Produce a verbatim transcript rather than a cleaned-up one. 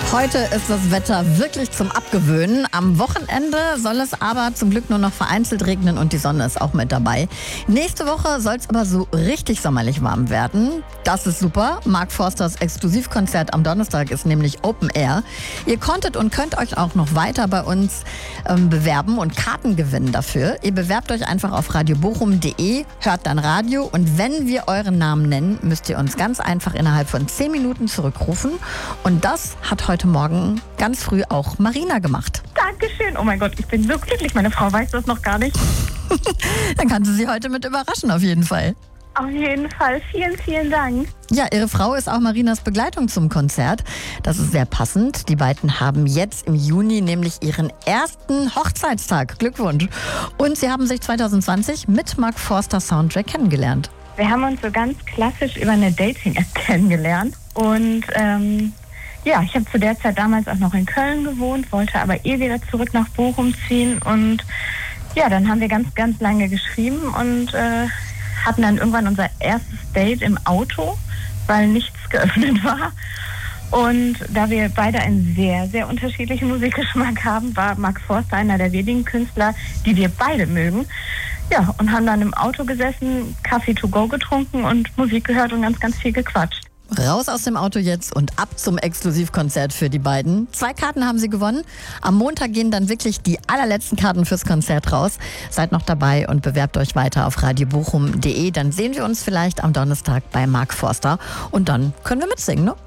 Heute ist das Wetter wirklich zum Abgewöhnen. Am Wochenende soll es aber zum Glück nur noch vereinzelt regnen und die Sonne ist auch mit dabei. Nächste Woche soll es aber so richtig sommerlich warm werden. Das ist super. Mark Forsters Exklusivkonzert am Donnerstag ist nämlich Open Air. Ihr konntet und könnt euch auch noch weiter bei uns ähm, bewerben und Karten gewinnen dafür. Ihr bewerbt euch einfach auf radio bochum punkt de, hört dann Radio und wenn wir euren Namen nennen, müsst ihr uns ganz einfach innerhalb von zehn Minuten zurückrufen. Und das hat heute Morgen ganz früh auch Marina gemacht. Dankeschön. Oh mein Gott, ich bin so glücklich. Meine Frau weiß das noch gar nicht. Dann kannst du sie heute mit überraschen, auf jeden Fall. Auf jeden Fall. Vielen, vielen Dank. Ja, ihre Frau ist auch Marinas Begleitung zum Konzert. Das ist sehr passend. Die beiden haben jetzt im Juni nämlich ihren ersten Hochzeitstag. Glückwunsch. Und sie haben sich zwanzig zwanzig mit Mark Forster Soundtrack kennengelernt. Wir haben uns so ganz klassisch über eine Dating-App kennengelernt. Und ähm, ja, ich habe zu der Zeit damals auch noch in Köln gewohnt, wollte aber eh wieder zurück nach Bochum ziehen. Und ja, dann haben wir ganz, ganz lange geschrieben und äh, hatten dann irgendwann unser erstes Date im Auto, weil nichts geöffnet war. Und da wir beide einen sehr, sehr unterschiedlichen Musikgeschmack haben, war Mark Forster einer der wenigen Künstler, die wir beide mögen. Ja, und haben dann im Auto gesessen, Kaffee to go getrunken und Musik gehört und ganz, ganz viel gequatscht. Raus aus dem Auto jetzt und ab zum Exklusivkonzert für die beiden. Zwei Karten haben sie gewonnen. Am Montag gehen dann wirklich die allerletzten Karten fürs Konzert raus. Seid noch dabei und bewerbt euch weiter auf radio bochum punkt de. Dann sehen wir uns vielleicht am Donnerstag bei Mark Forster und dann können wir mitsingen, ne?